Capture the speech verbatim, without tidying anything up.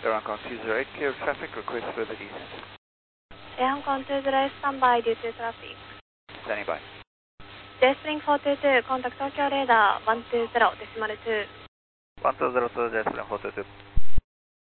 Air Hong Kong two zero eight, clear traffic, request further descent. Air Hong Kong two zero eight, standby due to traffic. Standing by. J Spring four two two, contact Tokyo radar one two zero decimal two. one two zero two, J Spring four two two.